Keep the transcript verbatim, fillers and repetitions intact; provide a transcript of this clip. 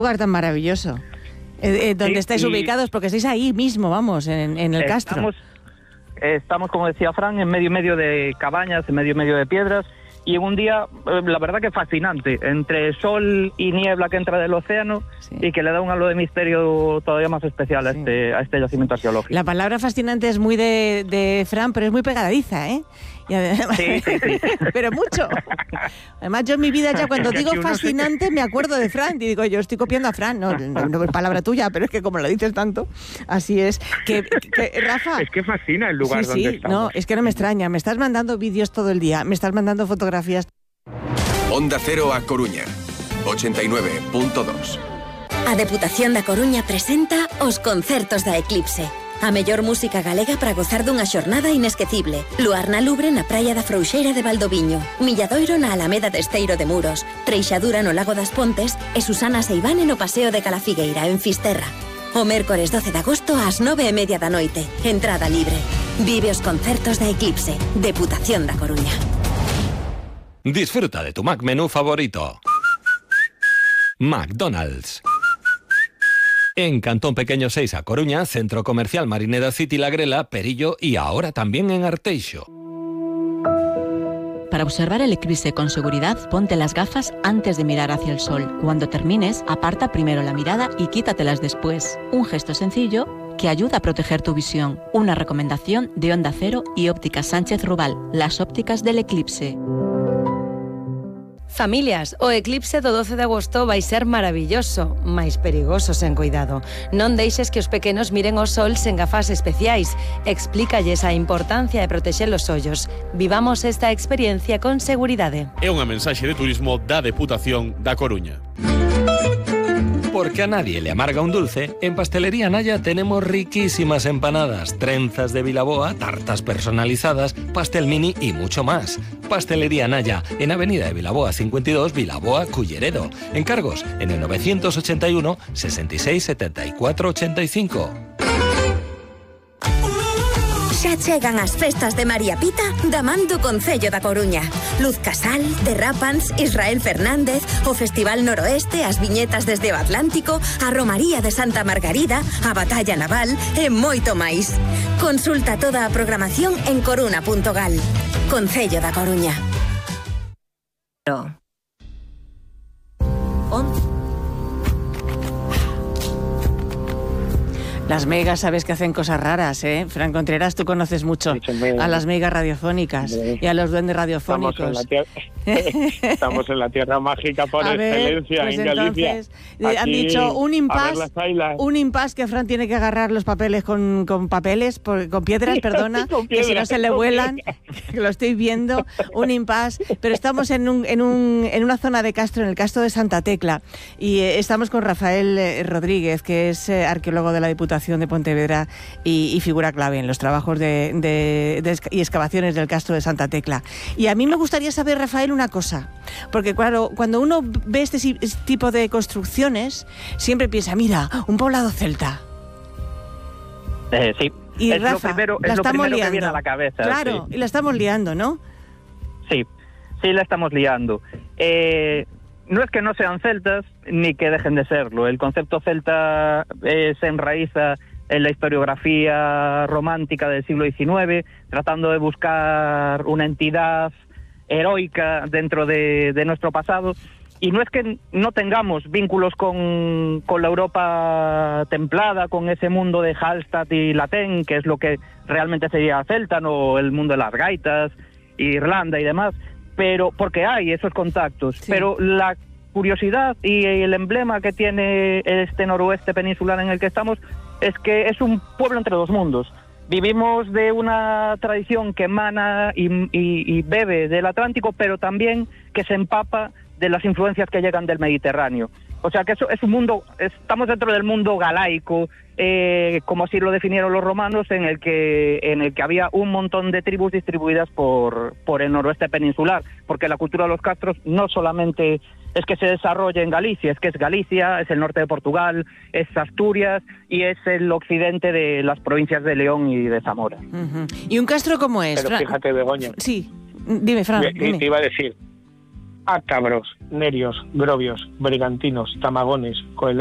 lugar tan maravilloso. Eh, eh, donde sí, estáis y... ubicados, porque estáis ahí mismo, vamos, en, en el estamos, Castro. Estamos, como decía Fran, en medio y medio de cabañas, en medio y medio de piedras, y en un día, la verdad que fascinante, entre sol y niebla que entra del océano, sí, y que le da un halo de misterio todavía más especial a, sí, este, a este yacimiento arqueológico. La palabra fascinante es muy de, de Fran, pero es muy pegadiza, ¿eh? Y además, sí, sí, sí. Pero mucho. Además, yo en mi vida ya cuando digo fascinante me acuerdo de Fran. Y digo, yo estoy copiando a Fran. No, no, no es palabra tuya, pero es que como lo dices tanto, así es. Que, que Rafa... Es que fascina el lugar sí, donde sí, estamos. No, es que no me extraña. Me estás mandando vídeos todo el día. Me estás mandando fotografías. Onda Cero a Coruña, ochenta y nueve punto dos. A Deputación da Coruña presenta os concertos da Eclipse. A mellor música galega para gozar dunha xornada inesquecible. Luar na Lubre na praia da Frouxeira de Valdoviño, Milladoiro na Alameda de Esteiro de Muros, Treixadura no Lago das Pontes e Susana Seivane no Paseo de Calafigueira, en Fisterra. O mércores doce de agosto ás nove e media da noite. Entrada libre. Vive os concertos da Eclipse. Deputación da Coruña. Disfruta de tu Mac menú favorito. McDonald's. En Cantón Pequeño seis a Coruña, Centro Comercial Marineda City La Grela, Perillo y ahora también en Arteixo. Para observar el eclipse con seguridad, ponte las gafas antes de mirar hacia el sol. Cuando termines, aparta primero la mirada y quítatelas después. Un gesto sencillo que ayuda a proteger tu visión. Una recomendación de Onda Cero y Ópticas Sánchez Rubal, las ópticas del eclipse. Familias, o eclipse do doce de agosto vai ser maravilloso, máis perigoso sen cuidado. Non deixes que os pequenos miren o sol sen gafas especiais. Explícalles a importancia de protexer os ollos. Vivamos esta experiencia con seguridade. É unha mensaxe de turismo da Deputación da Coruña. Porque a nadie le amarga un dulce, en Pastelería Naya tenemos riquísimas empanadas, trenzas de Vilaboa, tartas personalizadas, pastel mini y mucho más. Pastelería Naya, en Avenida de Vilaboa cincuenta y dos, Vilaboa, Culleredo. Encargos en el novecientos ochenta y uno, sesenta y seis, setenta y cuatro, ochenta y cinco. Xa chegan as festas de María Pita da man do Concello da Coruña. Luz Casal, Derrapans, Israel Fernández, o Festival Noroeste, as viñetas desde o Atlántico, a Romaría de Santa Margarida, a Batalla Naval e moito máis. Consulta toda a programación en coruna punto gal. Concello da Coruña. Las megas, sabes que hacen cosas raras, ¿eh? Fran Contreras, tú conoces mucho a las megas radiofónicas y a los duendes radiofónicos. Estamos en la tierra, estamos en la tierra mágica por a excelencia, ver, pues en Galicia. Entonces, Aquí, han dicho un impasse, un impasse que Fran tiene que agarrar los papeles con, con papeles, por, con piedras, perdona, con piedras, que si no se le vuelan, que lo estoy viendo, un impasse. Pero estamos en, un, en, un, en una zona de Castro, en el Castro de Santa Tecla, y eh, estamos con Rafael eh, Rodríguez, que es eh, arqueólogo de la Diputación de Pontevedra y, y figura clave en los trabajos de, de, de, y excavaciones del Castro de Santa Tecla. Y a mí me gustaría saber, Rafael, una cosa, porque claro, cuando uno ve este tipo de construcciones, siempre piensa, mira, un poblado celta. Eh, sí, y es Rafa, lo primero, la es lo estamos primero liando. que viene a la cabeza. Claro, sí. Y la estamos liando, ¿no? Sí, sí la estamos liando. Eh... No es que no sean celtas, ni que dejen de serlo. El concepto celta eh, se enraiza en la historiografía romántica del siglo diecinueve, tratando de buscar una entidad heroica dentro de, de nuestro pasado. Y no es que no tengamos vínculos con, con la Europa templada, con ese mundo de Hallstatt y Latén, que es lo que realmente sería celta, no el mundo de las gaitas, Irlanda y demás, pero porque hay esos contactos, sí. Pero la curiosidad y el emblema que tiene este noroeste peninsular en el que estamos es que es un pueblo entre dos mundos. Vivimos de una tradición que emana y, y, y bebe del Atlántico, pero también que se empapa de las influencias que llegan del Mediterráneo. O sea que eso es un mundo, estamos dentro del mundo galaico, eh, como así lo definieron los romanos, en el que en el que había un montón de tribus distribuidas por, por el noroeste peninsular, porque la cultura de los castros no solamente es que se desarrolla en Galicia, es que es Galicia, es el norte de Portugal, es Asturias y es el occidente de las provincias de León y de Zamora. Uh-huh. ¿Y un castro cómo es? Pero fíjate, Begoña. Sí, dime, Fran. Te iba a decir, ácabros, nerios, grovios, brigantinos, tamagones,